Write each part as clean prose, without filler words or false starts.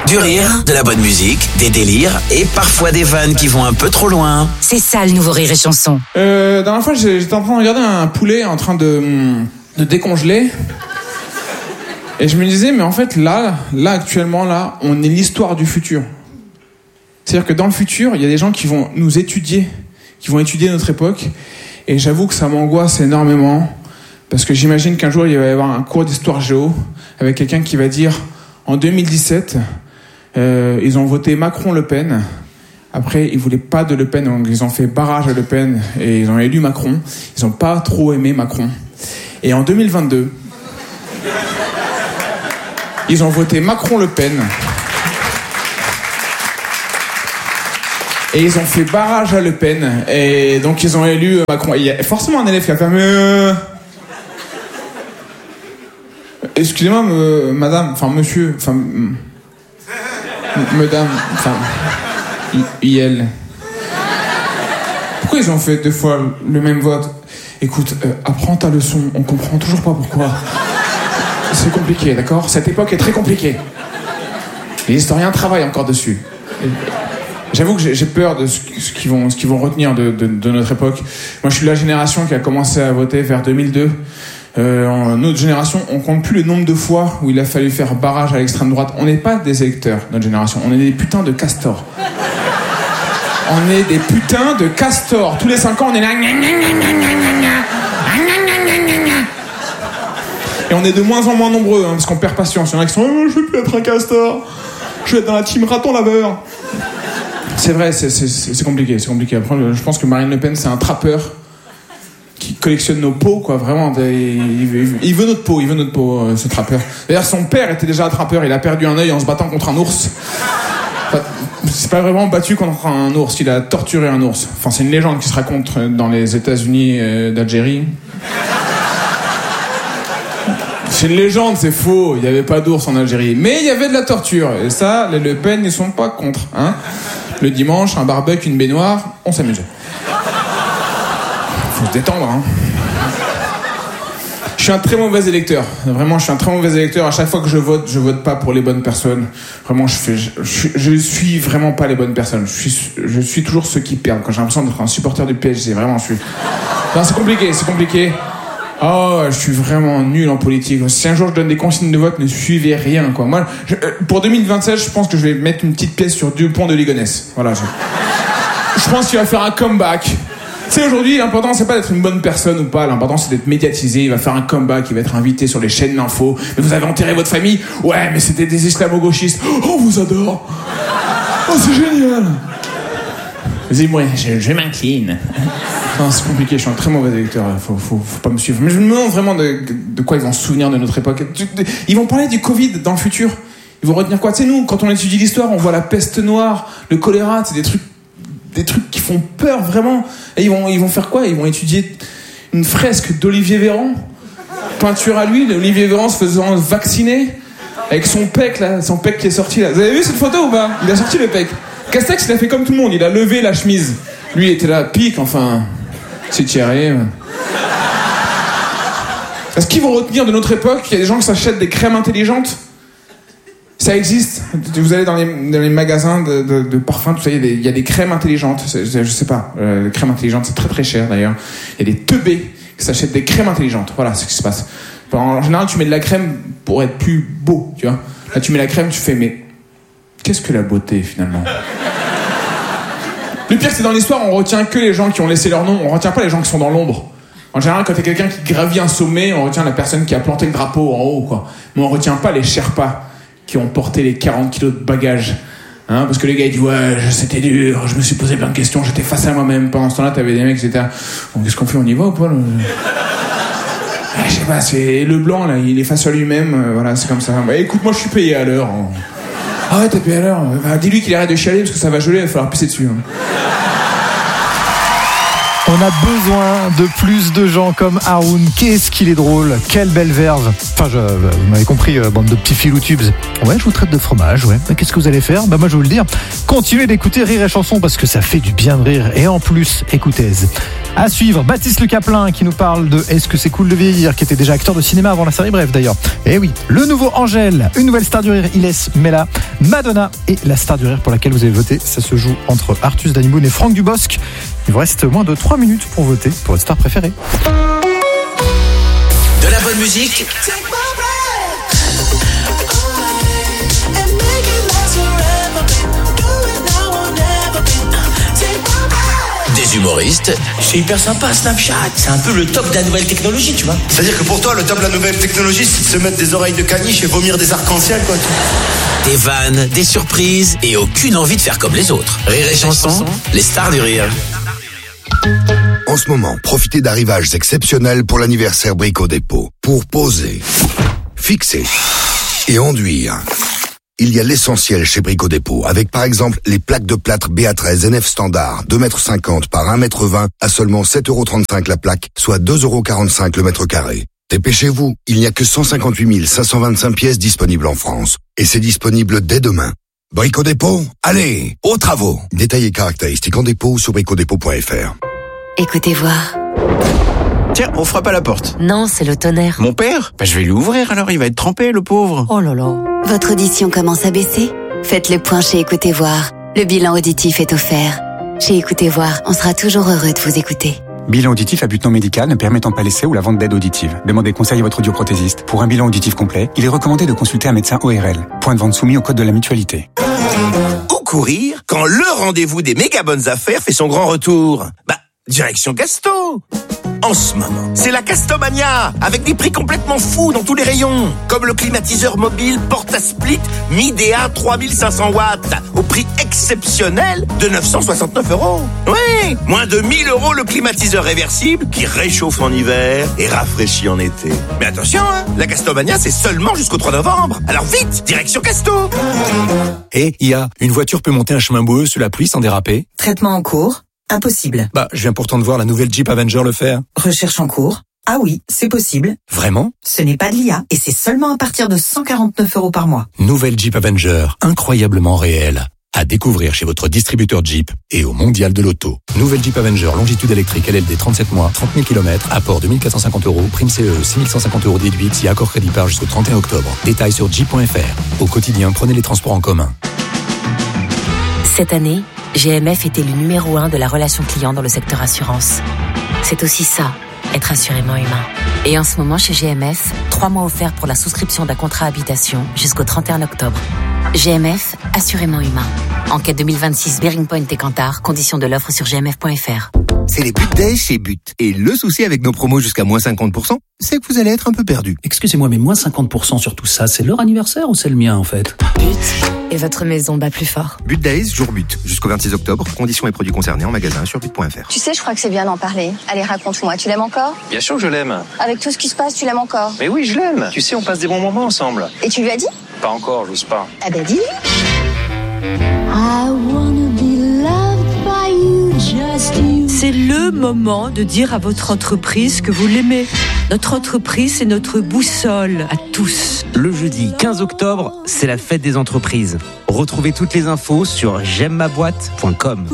Du rire, de la bonne musique, des délires et parfois des vannes qui vont un peu trop loin. C'est ça le nouveau Rire et Chanson. La dernière fois, j'étais en train de regarder un poulet en train de décongeler. Et je me disais, mais en fait, là, actuellement, on est l'histoire du futur. C'est-à-dire que dans le futur, il y a des gens qui vont nous étudier, qui vont étudier notre époque. Et j'avoue que ça m'angoisse énormément. Parce que j'imagine qu'un jour, il va y avoir un cours d'histoire géo avec quelqu'un qui va dire, en 2017... ils ont voté Macron-Le Pen. Après, ils voulaient pas de Le Pen, donc ils ont fait barrage à Le Pen et ils ont élu Macron. Ils ont pas trop aimé Macron. Et en 2022, ils ont voté Macron-Le Pen. Et ils ont fait barrage à Le Pen. Et donc ils ont élu Macron. Il y a forcément un élève qui a fait... Excusez-moi, madame, enfin monsieur, enfin... Madame, enfin, IL. Pourquoi ils ont fait 2 fois le même vote? Écoute, apprends ta leçon, on comprend toujours pas pourquoi. C'est compliqué, d'accord? Cette époque est très compliquée. Les historiens travaillent encore dessus. Et j'avoue que j'ai peur de ce qu'ils vont retenir de notre époque. Moi, je suis la génération qui a commencé à voter vers 2002. En notre génération, on compte plus le nombre de fois où il a fallu faire barrage à l'extrême droite. On n'est pas des électeurs, notre génération. On est des putains de castors. On est des putains de castors. Tous les 5 ans, on est là. Et on est de moins en moins nombreux, hein, parce qu'on perd patience. Il y en a qui sont je veux plus être un castor. Je veux être dans la team raton laveur. C'est vrai, c'est compliqué, c'est compliqué. Après, je pense que Marine Le Pen, c'est un trappeur qui collectionne nos peaux, quoi, vraiment. Il veut notre peau, ce trappeur. D'ailleurs, son père était déjà un trappeur, il a perdu un œil en se battant contre un ours. Enfin, c'est pas vraiment battu contre un ours, il a torturé un ours. Enfin, c'est une légende qui se raconte dans les États-Unis d'Algérie. C'est une légende, c'est faux, il n'y avait pas d'ours en Algérie. Mais il y avait de la torture, et ça, les Le Pen ne sont pas contre, hein. Le dimanche, un barbecue, une baignoire, on s'amuse. Faut se détendre, hein. Je suis un très mauvais électeur. Vraiment, je suis un très mauvais électeur. À chaque fois que je vote pas pour les bonnes personnes. Vraiment, je suis vraiment pas les bonnes personnes. Je suis toujours ceux qui perdent. Quand j'ai l'impression d'être un supporter du PSG, vraiment, Non, c'est compliqué. Oh, je suis vraiment nul en politique. Si un jour je donne des consignes de vote, ne suivez rien, quoi. Moi, pour 2027, je pense que je vais mettre une petite pièce sur Dupont de Ligonnès. Voilà. Je pense qu'il va faire un comeback. Tu sais, aujourd'hui, l'important, c'est pas d'être une bonne personne ou pas. L'important, c'est d'être médiatisé. Il va faire un comeback, il va être invité sur les chaînes d'infos. Mais vous avez enterré votre famille? Ouais, mais c'était des islamo-gauchistes. Oh, on vous adore. Oh, c'est génial. Vas-y, moi, je m'incline. Non, c'est compliqué, je suis un très mauvais électeur. Faut pas me suivre. Mais je me demande vraiment de quoi ils vont se souvenir de notre époque. Ils vont parler du Covid dans le futur. Ils vont retenir quoi? Tu sais, nous, quand on étudie l'histoire, on voit la peste noire, le choléra, c'est des trucs qui font peur, vraiment. Et ils vont faire quoi? Ils vont étudier une fresque d'Olivier Véran, peinture à l'huile, Olivier Véran se faisant vacciner, avec son pec, là, son pec qui est sorti, là. Vous avez vu cette photo ou pas? Il a sorti le pec. Castex, il a fait comme tout le monde, il a levé la chemise. Lui, il était là, pique, enfin... C'est Thierry. Est-ce qu'ils vont retenir de notre époque qu'il y a des gens qui s'achètent des crèmes intelligentes? Ça existe. Vous allez dans les magasins de parfums, tout ça, il y a des crèmes intelligentes. Je sais pas. Les crèmes intelligentes, c'est très très cher d'ailleurs. Il y a des teubés qui s'achètent des crèmes intelligentes. Voilà, c'est ce qui se passe. En général, tu mets de la crème pour être plus beau, tu vois. Là, tu mets la crème, tu fais, mais qu'est-ce que la beauté finalement? Le pire, c'est dans l'histoire, on retient que les gens qui ont laissé leur nom. On retient pas les gens qui sont dans l'ombre. En général, quand il y a quelqu'un qui gravit un sommet, on retient la personne qui a planté le drapeau en haut, quoi. Mais on retient pas les Sherpas qui ont porté les 40 kilos de bagages. Hein, parce que les gars, ils disent, ouais, c'était dur, je me suis posé plein de questions, j'étais face à moi-même. Pendant ce temps-là, t'avais des mecs qui étaient, bon, qu'est-ce qu'on fait, on y va ou pas, je sais pas, c'est le blanc, là, il est face à lui-même, voilà, c'est comme ça. Bah, écoute, moi, je suis payé à l'heure. Hein. Ah ouais, t'es payé à l'heure. Bah, dis-lui qu'il arrête de chialer, parce que ça va geler, il va falloir pisser dessus. Hein. On a besoin de plus de gens comme Haroun. Qu'est-ce qu'il est drôle. Quelle belle verve. Enfin, vous m'avez compris, bande de petits filous tubes. Ouais, je vous traite de fromage, ouais. Mais qu'est-ce que vous allez faire? Bah, moi, je vais vous le dire. Continuez d'écouter Rire et Chanson parce que ça fait du bien de rire. Et en plus, écoutez. À suivre, Baptiste Le Caplin qui nous parle de Est-ce que c'est cool de vieillir, qui était déjà acteur de cinéma avant la série Bref d'ailleurs. Et oui, le nouveau Angèle, une nouvelle star du rire, Ilès Mella, Madonna et la star du rire pour laquelle vous avez voté. Ça se joue entre Artus Danimoun et Franck Dubosc. Il vous reste moins de 3 minutes pour voter pour votre star préférée. De la bonne musique des humoristes. C'est hyper sympa Snapchat, c'est un peu le top de la nouvelle technologie, tu vois. C'est-à-dire que pour toi, le top de la nouvelle technologie, c'est de se mettre des oreilles de caniche et vomir des arcs-en-ciel, quoi. Des vannes, des surprises et aucune envie de faire comme les autres. Rire et chanson, les stars du rire. En ce moment, profitez d'arrivages exceptionnels pour l'anniversaire Brico Dépôt. Pour poser, fixer et enduire. Il y a l'essentiel chez Brico Dépôt, avec par exemple les plaques de plâtre BA13 NF standard, 2,50 m par 1,20 m à seulement 7,35 € la plaque, soit 2,45 € le mètre carré. Dépêchez-vous, il n'y a que 158 525 pièces disponibles en France. Et c'est disponible dès demain. Brico Dépôt, allez, aux travaux. Détails et caractéristiques en dépôt sur bricodépôt.fr. Écoutez voir. Tiens, on frappe à la porte. Non, c'est le tonnerre. Mon père ? Je vais lui ouvrir alors, il va être trempé, le pauvre. Oh là là. Votre audition commence à baisser ? Faites le point chez Écoutez voir. Le bilan auditif est offert. Chez Écoutez voir, on sera toujours heureux de vous écouter. Bilan auditif à but non médical ne permettant pas l'essai ou la vente d'aide auditive. Demandez conseil à votre audioprothésiste. Pour un bilan auditif complet, il est recommandé de consulter un médecin ORL. Point de vente soumis au code de la mutualité. Où courir quand le rendez-vous des méga bonnes affaires fait son grand retour ? Direction Casto. En ce moment, c'est la Castomania, avec des prix complètement fous dans tous les rayons. Comme le climatiseur mobile Porta-Split Midea 3500 watts, au prix exceptionnel de 969 €. Oui, moins de 1000 € le climatiseur réversible qui réchauffe en hiver et rafraîchit en été. Mais attention, la Castomania, c'est seulement jusqu'au 3 novembre. Alors vite, direction Casto. IA, une voiture peut monter un chemin boueux sous la pluie sans déraper ? Traitement en cours ? Impossible. Je viens pourtant de voir la nouvelle Jeep Avenger le faire. Recherche en cours. Ah oui, c'est possible. Vraiment ? Ce n'est pas de l'IA et c'est seulement à partir de 149 € par mois. Nouvelle Jeep Avenger, incroyablement réelle. À découvrir chez votre distributeur Jeep et au Mondial de l'Auto. Nouvelle Jeep Avenger, longitude électrique LLD 37 mois, 30 000 km, apport 2450 €, prime CE 6150 € déduite si accord crédit par jusqu'au 31 octobre. Détails sur jeep.fr. Au quotidien, prenez les transports en commun. Cette année, GMF était le numéro 1 de la relation client dans le secteur assurance. C'est aussi ça, être assurément humain. Et en ce moment, chez GMF, 3 mois offerts pour la souscription d'un contrat habitation jusqu'au 31 octobre. GMF, assurément humain. Enquête 2026, Bearing Point et Kantar, conditions de l'offre sur gmf.fr. C'est les But Days chez But. Et le souci avec nos promos jusqu'à moins 50%, c'est que vous allez être un peu perdu. Excusez-moi, mais moins 50% sur tout ça, c'est leur anniversaire ou c'est le mien en fait ? But. Et votre maison bat plus fort. But Days, jour But. Jusqu'au 26 octobre, conditions et produits concernés en magasin sur but.fr. Tu sais, je crois que c'est bien d'en parler. Allez, raconte-moi, tu l'aimes encore ? Bien sûr que je l'aime. Avec tout ce qui se passe, tu l'aimes encore ? Mais oui, je l'aime. Tu sais, on passe des bons moments ensemble. Et tu lui as dit ? Pas encore, j'ose pas. Ah bah dis-lui. C'est le moment de dire à votre entreprise que vous l'aimez. Notre entreprise, c'est notre boussole à tous. Le jeudi 15 octobre, c'est la fête des entreprises. Retrouvez toutes les infos sur j'aime-ma-boîte.com.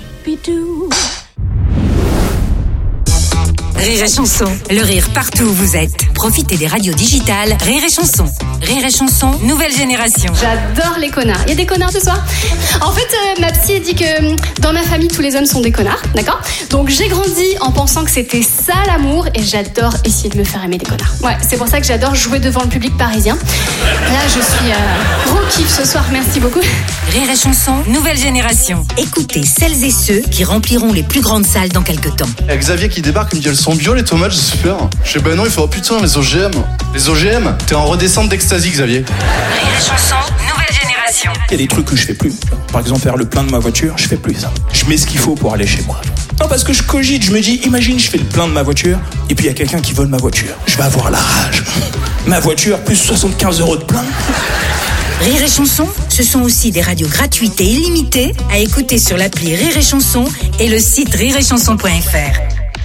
Rire et chanson, le rire partout où vous êtes. Profitez des radios digitales Rire et chanson. Rire et chanson, nouvelle génération. J'adore les connards. Il y a des connards ce soir. En fait, ma psy dit que dans ma famille, tous les hommes sont des connards, d'accord ? Donc j'ai grandi en pensant que c'était ça l'amour et j'adore essayer de me faire aimer des connards. Ouais, c'est pour ça que j'adore jouer devant le public parisien. Là, je suis gros kiff ce soir, merci beaucoup. Rire et chanson, nouvelle génération. Écoutez celles et ceux qui rempliront les plus grandes salles dans quelques temps. Il y a Xavier qui débarque, il me dit elles sont bio les tomates, j'espère. Je sais non, il faut putain les OGM. Les OGM, t'es en redescente d'extasie Xavier. Rire et chanson, nouvelle génération. Il y a des trucs que je fais plus. Par exemple, faire le plein de ma voiture, je fais plus ça. Je mets ce qu'il faut pour aller chez moi. Non, parce que je cogite, je me dis, imagine, je fais le plein de ma voiture, et puis il y a quelqu'un qui vole ma voiture. Je vais avoir la rage. Ma voiture, plus 75 € de plein. Rire et chanson, ce sont aussi des radios gratuites et illimitées à écouter sur l'appli Rire et chanson et le site rireetchanson.fr.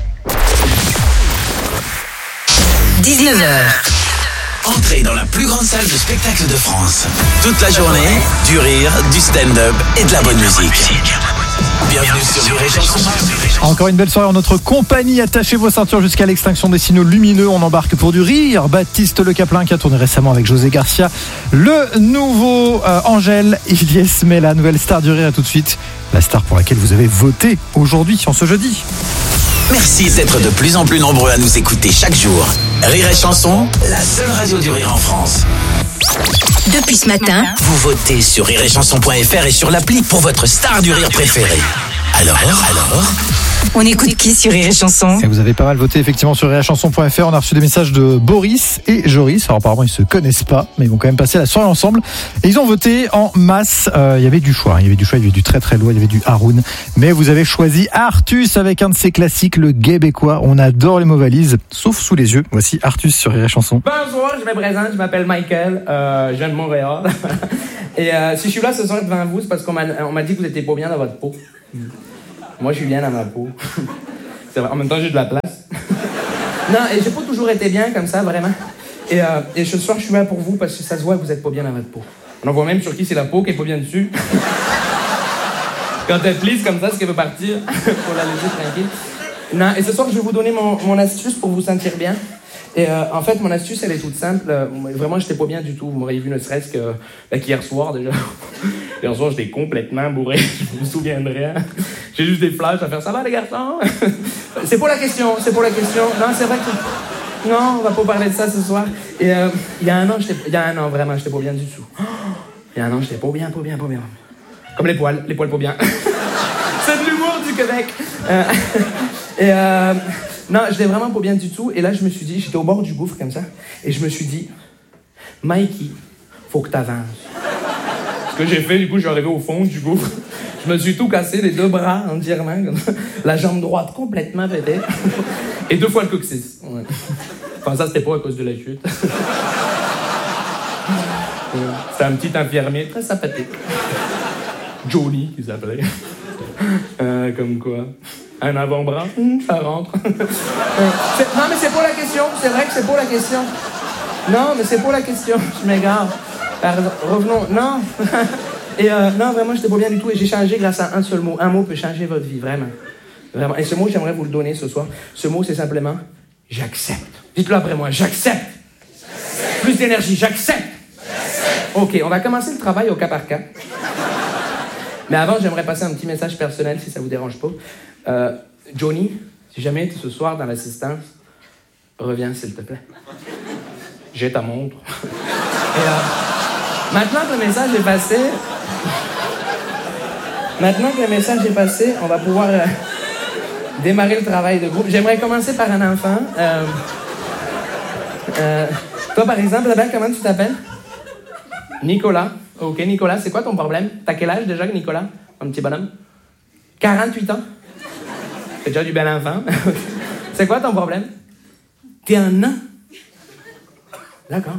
19h. Entrez dans la plus grande salle de spectacle de France. Toute la journée, du rire, du stand-up et de la bonne musique. Bienvenue sur Rire et Chanson. Encore une belle soirée en notre compagnie. Attachez vos ceintures jusqu'à l'extinction des signaux lumineux. On embarque pour du rire. Baptiste Le Caplin qui a tourné récemment avec José Garcia. Le nouveau Angèle, Ilyes Mela, nouvelle star du rire. À tout de suite. La star pour laquelle vous avez voté aujourd'hui, en ce jeudi. Merci d'être de plus en plus nombreux à nous écouter chaque jour. Rire et Chanson, la seule radio du rire en France. Depuis ce matin, Vous votez sur rireetchanson.fr et sur l'appli pour votre star du rire préférée. Alors, on écoute qui sur Rire et Chanson? Et vous avez pas mal voté effectivement sur rireetchanson.fr. On a reçu des messages de Boris et Joris. Alors apparemment ils se connaissent pas, mais ils vont quand même passer la soirée ensemble. Et ils ont voté en masse. Il y avait du choix. Il y avait du très très lourd. Il y avait du Haroun. Mais vous avez choisi Artus avec un de ses classiques, le Québécois. On adore les mots valises, sauf sous les yeux. Voici Artus sur Rire et Chanson. Bonjour, je me présente. Je m'appelle Michael. Je viens de Montréal. Et si je suis là ce soir devant vous, c'est parce qu'on m'a dit que vous étiez pas bien dans votre peau. Moi, je suis bien dans ma peau. C'est vrai. En même temps, j'ai de la place. Non, et j'ai pas toujours été bien comme ça, vraiment. Et ce soir, je suis là pour vous parce que ça se voit que vous êtes pas bien dans votre peau. On en voit même sur qui c'est la peau qui est pas bien dessus. Quand elle plisse comme ça, c'est qu'elle veut partir. Faut la laisser tranquille. Non, et ce soir, je vais vous donner mon astuce pour vous sentir bien. Et en fait, mon astuce, elle est toute simple. Vraiment, j'étais pas bien du tout. Vous m'auriez vu ne serait-ce que qu'hier soir, déjà. Hier soir, j'étais complètement bourré. Je me souviendrai. J'ai juste des flashs à faire. Ça va, les garçons? C'est pas la question. Non, c'est vrai que... Non, on va pas parler de ça ce soir. Et il y a un an, vraiment, j'étais pas bien du tout. Il y a un an, j'étais pas bien. Comme les poils pas bien. C'est de l'humour du Québec. Non, j'étais vraiment pas bien du tout. Et là, je me suis dit, j'étais au bord du gouffre comme ça. Et je me suis dit, Mikey, faut que t'avances. Ce que j'ai fait, du coup, je suis arrivé au fond du gouffre. Je me suis tout cassé, les deux bras entièrement. La jambe droite complètement pétée. Et 2 fois le coccyx. Ouais. Enfin, ça, c'était pas à cause de la chute. C'était un petit infirmier très sympathique. Johnny, qui s'appelait. Comme quoi. Un avant-bras, ça rentre. Non, mais c'est pas la question. C'est vrai que c'est pas la question. Non, mais c'est pas la question. Je m'égare. Pardon. Revenons. Non. Et non, vraiment, j'étais pas bien du tout. Et j'ai changé grâce à un seul mot. Un mot peut changer votre vie, vraiment. Vraiment. Et ce mot, j'aimerais vous le donner ce soir. Ce mot, c'est simplement j'accepte. Dites-le après moi. J'accepte. Plus d'énergie. J'accepte. OK, on va commencer le travail au cas par cas. Mais avant, j'aimerais passer un petit message personnel, si ça vous dérange pas. Johnny, si jamais tu es ce soir dans l'assistance, reviens, s'il te plaît. J'ai ta montre. Et maintenant que le message est passé, on va pouvoir démarrer le travail de groupe. J'aimerais commencer par un enfant. Toi, par exemple, là-bas, comment tu t'appelles? Nicolas. OK, Nicolas, c'est quoi ton problème? T'as quel âge déjà, Nicolas? Un petit bonhomme? 48 ans? C'est déjà du bel enfant. C'est quoi ton problème? T'es un nain. D'accord.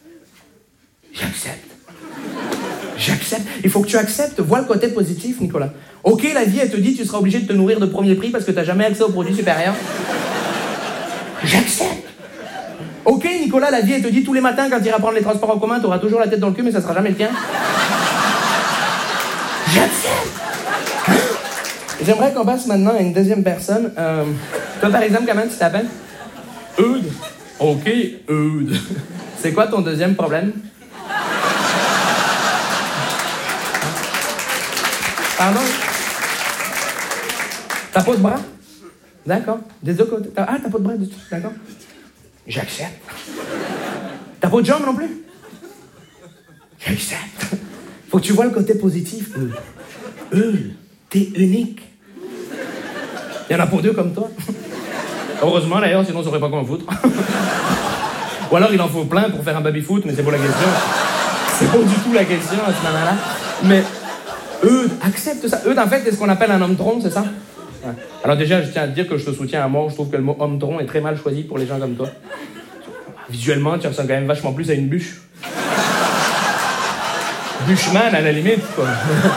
J'accepte. Il faut que tu acceptes. Vois le côté positif, Nicolas. OK, la vie, elle te dit tu seras obligé de te nourrir de premier prix parce que t'as jamais accès aux produits supérieurs. J'accepte. OK, Nicolas, la vie, elle te dit tous les matins quand tu iras prendre les transports en commun, t'auras toujours la tête dans le cul, mais ça sera jamais le tien. J'accepte. J'aimerais qu'on passe maintenant à une deuxième personne. Toi, par exemple, comment tu t'appelles? Eudes. OK, Eudes. C'est quoi ton deuxième problème? Pardon? T'as pas de bras? D'accord. Des deux côtés. Ah, t'as pas de bras du tout. D'accord. J'accepte. T'as pas de jambes non plus? J'accepte. Faut que tu vois le côté positif. T'es unique. Il y en a pas 2 comme toi. Heureusement d'ailleurs, sinon on saurait pas quoi en foutre. Ou alors il en faut plein pour faire un baby-foot, mais c'est pas la question. C'est pas du tout la question à ce moment-là. Mais Eudes, accepte ça. Eudes, en fait, c'est ce qu'on appelle un homme tronc, c'est ça? Ouais. Alors déjà, je tiens à te dire que je te soutiens à mort. Je trouve que le mot homme tronc est très mal choisi pour les gens comme toi. Visuellement, tu ressembles quand même vachement plus à une bûche. Bûcheman, à la limite, quoi.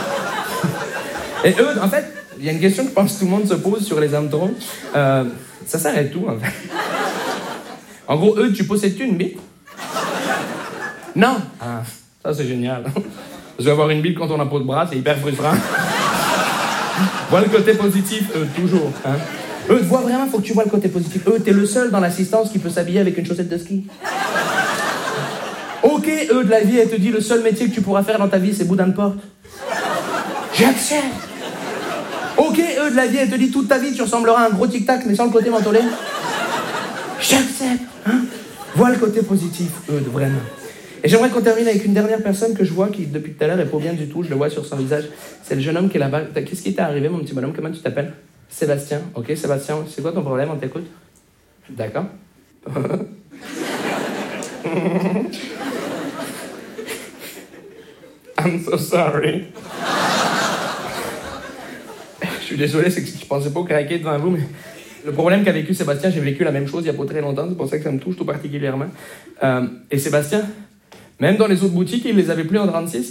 Et Eudes, en fait, il y a une question que je pense que tout le monde se pose sur les hommes troncs. Ça s'arrête où, en fait? En gros, Eudes, tu possèdes-tu une bite? Non. Ah, ça, c'est génial. Parce qu'avoir une bite quand on n'a pas de bras, c'est hyper frustrant. Vois le côté positif, toujours. Hein. Vois vraiment, faut que tu vois le côté positif. T'es le seul dans l'assistance qui peut s'habiller avec une chaussette de ski. Ok, de la vie, elle te dit le seul métier que tu pourras faire dans ta vie, c'est boudin de porte. J'accepte. Ok, de la vie, elle te dit toute ta vie, tu ressembleras à un gros tic-tac, mais sans le côté mentholé. J'accepte. Hein. Vois le côté positif, vraiment. Et j'aimerais qu'on termine avec une dernière personne que je vois qui, depuis tout à l'heure, est pas bien du tout. Je le vois sur son visage. C'est le jeune homme qui est là-bas. Qu'est-ce qui t'est arrivé, mon petit bonhomme? Comment tu t'appelles? Sébastien. Ok, Sébastien, c'est quoi ton problème? On t'écoute. D'accord. I'm so sorry. Je suis désolé, c'est que je pensais pas craquer devant vous, mais le problème qu'a vécu Sébastien, j'ai vécu la même chose il y a pas très longtemps, c'est pour ça que ça me touche tout particulièrement. Et Sébastien, même dans les autres boutiques, il les avait plus en 36.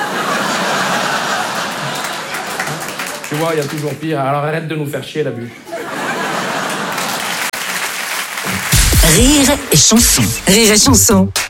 Tu vois, il y a toujours pire, alors arrête de nous faire chier, la bûche. Rire et chanson. Rire et chanson.